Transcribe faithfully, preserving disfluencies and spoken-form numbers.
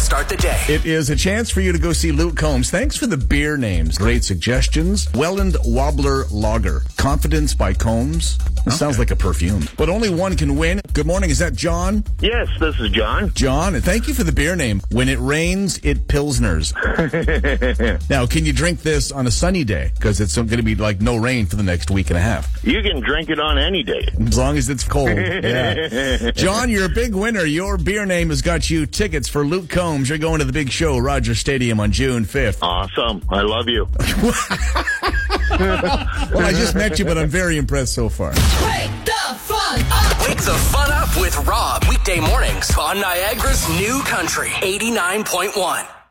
start the day. It is a chance for you to go see Luke Combs. Thanks for the beer names. Great suggestions. Welland Wobbler Lager. Confidence by Combs. This okay. sounds like a perfume. But only one can win. Good morning. Is that John? Yes, this is John. John, and thank you for the beer name. When it rains, it Pilsners. Now, can you drink this on a sunny day? Because it's going to be like no rain for the next week and a half. You can drink it on any day. As long as it's cold. Yeah. John, you're a big winner. Your beer name has got you tickets for Luke Combs. You're going to the big show, Rogers Stadium, on June fifth. Awesome. I love you. Well, I just met you, but I'm very impressed so far. Wake the fun up. Wake the fun up with Rob. Weekday mornings on Niagara's New Country eighty-nine point one.